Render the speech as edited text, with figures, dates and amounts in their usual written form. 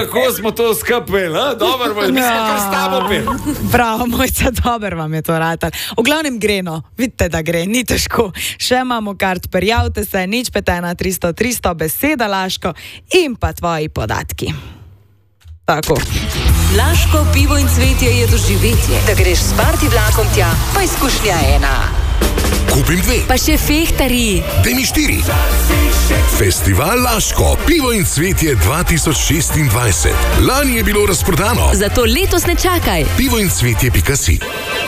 kako smo to skupili, dobro, mi smo kar s tabo pil. Bravo, mojca, dobro vam je to ratal. V glavnem greno, vidite, da gre, ni težko. Še imamo kart, prijavite se, 051 300 300, beseda Laško in pa tvoji podatki. Tako. Laško pivo in cvetje je doživetje. Da greš s party vlakom tja, pa izkušnja ena. Kupim 2. Pa še fehtari. Daj mi 4. Festival Laško, pivo in cvetje 2026. Lani je bilo razprodano. Zato letos ne čakaj. pivoincvetje.si